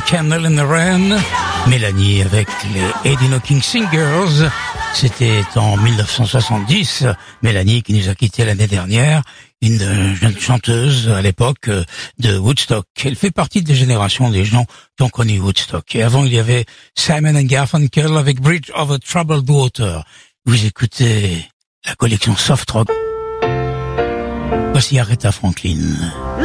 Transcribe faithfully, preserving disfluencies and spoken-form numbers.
Candle in the Rain. Mélanie avec les Eddie Knocking Singers. C'était en mille neuf cent soixante-dix. Mélanie qui nous a quittés l'année dernière. Une jeune chanteuse à l'époque de Woodstock. Elle fait partie des générations des gens qui ont connu Woodstock. Et avant, il y avait Simon and Garfunkel avec Bridge over Troubled Water. Vous écoutez la collection Soft Rock. Voici Aretha Franklin.